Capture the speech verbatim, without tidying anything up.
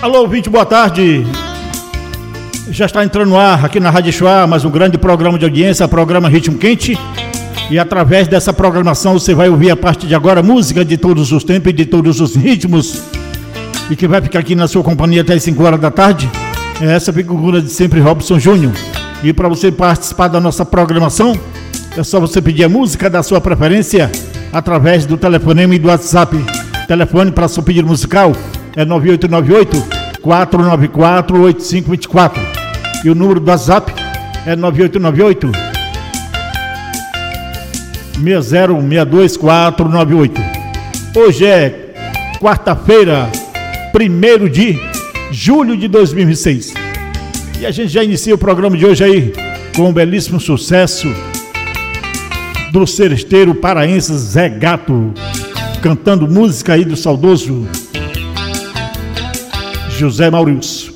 Alô, ouvinte, boa tarde. Já está entrando no ar aqui na Rádio Chuá, mais um grande programa de audiência, programa Ritmo Quente. E através dessa programação você vai ouvir a partir de agora música de todos os tempos e de todos os ritmos. E que vai ficar aqui na sua companhia até as cinco horas da tarde. É essa figura de sempre, Robson Júnior. E para você participar da nossa programação, é só você pedir a música da sua preferência através do telefonema e do WhatsApp. Telefone para seu pedido musical é nove oito nove oito, quatro nove quatro, oito cinco dois quatro. E o número do WhatsApp é nove oito nove oito, seis zero seis dois quatro nove oito. Hoje é quarta-feira, primeiro de julho de dois mil e seis. E a gente já inicia o programa de hoje aí com um belíssimo sucesso do seresteiro paraense Zé Gato, cantando música aí do saudoso José Maurício.